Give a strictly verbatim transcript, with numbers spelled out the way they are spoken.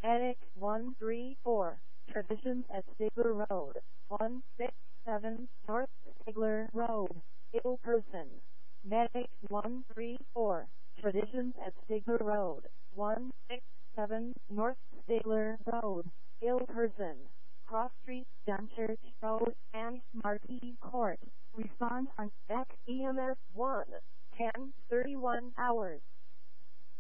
Medic one three four, Traditions at Stigler Road, one six seven North Stigler Road, ill person. Medic one three four, Traditions at Stigler Road, one six seven North Stigler Road, ill person. Cross Street, Dunchurch Road, and Marquis Court. Response on X E M S one, ten thirty-one hours.